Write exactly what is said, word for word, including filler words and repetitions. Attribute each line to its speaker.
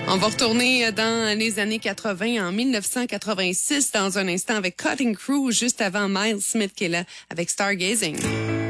Speaker 1: On va retourner dans les années quatre-vingt, en mille neuf cent quatre-vingt-six, dans un instant avec Cutting Crew, juste avant Miles Smith qui est là avec Stargazing.